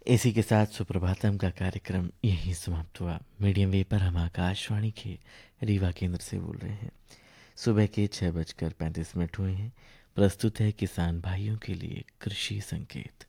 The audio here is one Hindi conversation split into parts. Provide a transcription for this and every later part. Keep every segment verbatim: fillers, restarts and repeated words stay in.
इसी के साथ सुप्रभातम का कार्यक्रम यहीं समाप्त हुआ। मीडियम वेव पर हम आकाशवाणी के रीवा केंद्र से बोल रहे हैं। सुबह के छः बजकर पैंतीस मिनट हुए हैं। प्रस्तुत है किसान भाइयों के लिए कृषि संकेत।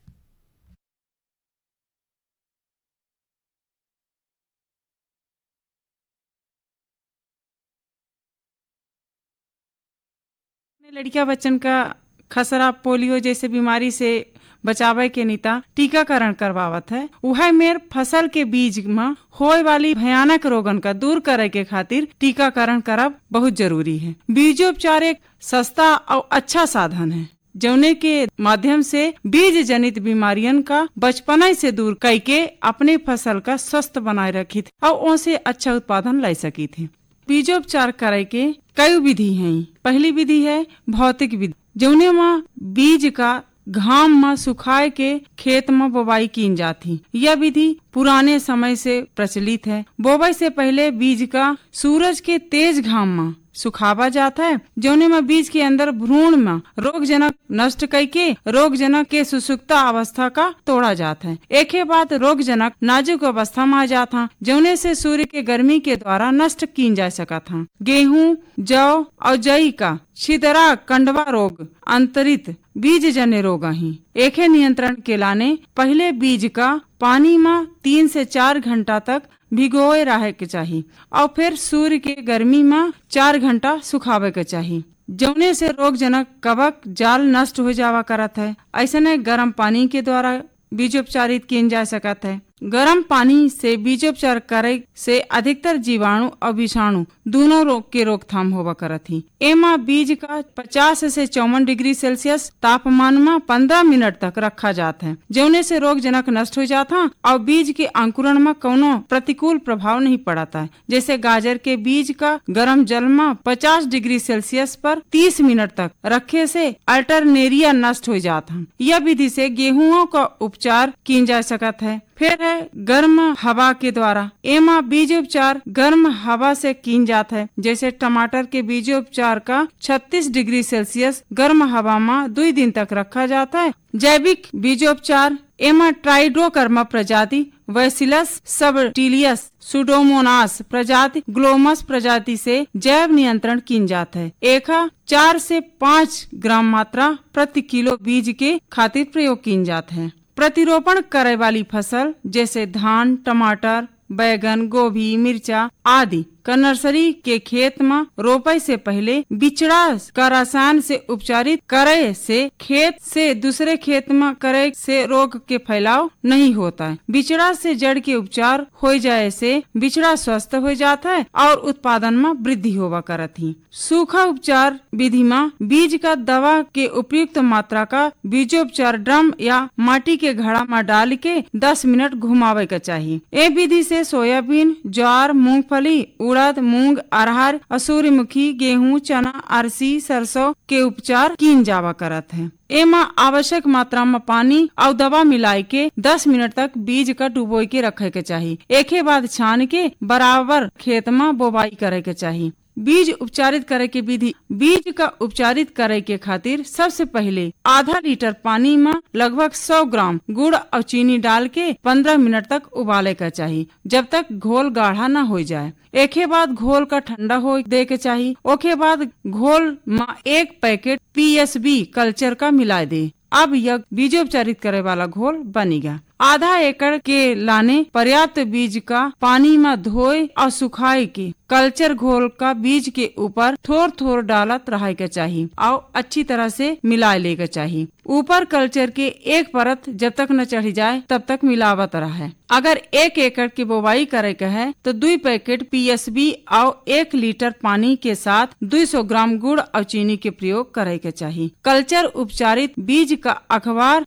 लड़किया बच्चन का खसरा पोलियो जैसे बीमारी से बचावे के नीता टीकाकरण करवावत है। वह मेर फसल के बीज में होए वाली भयानक रोगन का दूर करे के खातिर टीकाकरण करब बहुत जरूरी है। बीजोपचार एक सस्ता और अच्छा साधन है जौने के माध्यम से बीज जनित बीमारियन का बचपना से दूर करके अपने फसल का स्वस्थ बनाए रखी थे और उनसे अच्छा उत्पादन ला सकी थे। बीजोपचार करे के कई विधि हैं। पहली विधि है भौतिक विधि, जौने में बीज का घाम में सुखाए के खेत में बोवाई की जाती। यह विधि पुराने समय से प्रचलित है। बोवाई से पहले बीज का सूरज के तेज घाम में सुखावा जाता है, जौने में बीज के अंदर भ्रूण में रोगजनक नष्ट करके रोगजनक के सुसुप्ता अवस्था का तोड़ा जाता है। एक ही बाद रोगजनक नाजुक अवस्था में आ जाता, जौने से सूर्य के गर्मी के द्वारा नष्ट की जा सका था। गेहूं, जौ और जई का छिदरा कंडवा रोग अंतरित बीज जन्य रोग ही एक नियंत्रण के लाने पहले बीज का पानी में तीन से चार घंटा तक भिगोए रहे के चाहिए और फिर सूर्य के गर्मी में चार घंटा सुखावे के चाहिए, जौने से रोगजनक कवक जाल नष्ट हो जावा करत है। ऐसे गर्म पानी के द्वारा बीजोपचारित किया जा सकता है। गर्म पानी से बीजोपचार करे से अधिकतर जीवाणु और विषाणु दोनों रोग के रोकथाम होवा करत ही। एमा बीज का पचास से चौवन डिग्री सेल्सियस तापमान में पंद्रह मिनट तक रखा जाता है, जौने से रोगजनक नष्ट हो जाता और बीज के अंकुरण में कोनो प्रतिकूल प्रभाव नहीं पड़ता है। जैसे गाजर के बीज का गर्म जल में पचास डिग्री सेल्सियस पर तीस मिनट तक रखे से अल्टरनेरिया नष्ट हो जाता है। यह विधि से गेहूं का उपचार किया जा सकता है। फिर है गर्म हवा के द्वारा। एमा बीजोपचार गर्म हवा से किया जाता है। जैसे टमाटर के बीजोपचार का छत्तीस डिग्री सेल्सियस गर्म हवा में दो दिन तक रखा जाता है। जैविक बीजोपचार एमा ट्राइडोकर्मा प्रजाति, वैसिलस सबटिलियस, सुडोमोनास प्रजाति, ग्लोमस प्रजाति से जैव नियंत्रण किया जाता है। एक चार से पाँच ग्राम मात्रा प्रति किलो बीज के खातिर प्रयोग किया जाता है। प्रतिरोपण करे वाली फसल जैसे धान, टमाटर, बैगन, गोभी, मिर्चा आदि का नर्सरी के खेत में रोपाई से पहले बिचड़ा का रसायन से उपचारित करे से खेत से दूसरे खेत में करे से रोग के फैलाव नहीं होता है। बिचड़ा से जड़ के उपचार हो जाए से बिचड़ा स्वस्थ हो जाता है और उत्पादन में वृद्धि होवा करत ही। सूखा उपचार विधि में बीज का दवा के उपयुक्त मात्रा का बीजोपचार ड्रम या माटी के घड़ा में डाल के दस मिनट घुमावे का चाहिए। ए विधि से सोयाबीन, ज्वार, मूंगफली, उड़द, मूंग, अरहर, सूर्यमुखी, गेहूं, चना, अरसी, सरसों के उपचार किन जावा करत है। एमा आवश्यक मात्रा में पानी और दवा मिलाई के दस मिनट तक बीज का डुबोई के रखे के चाहिए। एक ही बाद छान के बराबर खेत में बोवाई करे के चाहिए। बीज उपचारित करे के विधि। बीज का उपचारित करे के खातिर सबसे पहले आधा लीटर पानी में लगभग सौ ग्राम गुड़ और चीनी डाल के पंद्रह मिनट तक उबाले का चाहिए, जब तक घोल गाढ़ा न हो जाए। एक ही बाद घोल का ठंडा हो दे के चाहिए। ओके बाद घोल में एक packet P S B culture का मिला दे। अब यह बीजोपचारित करे वाला घोल बनेगा। आधा एकड़ के लाने पर्याप्त बीज का पानी में धोए और सुखाए के कल्चर घोल का बीज के ऊपर थोड़ थोड़ डालत रहे के चाहिए और अच्छी तरह से मिला ले के चाहिए। ऊपर कल्चर के एक परत जब तक न चढ़ जाए तब तक मिलावत रहे। अगर एक एकड़ की बोवाई करे के है तो दो पैकेट पी एस बी और एक लीटर पानी के साथ दो सौ ग्राम गुड़ और चीनी के प्रयोग करे के चाहिए। कल्चर उपचारित बीज का अखबार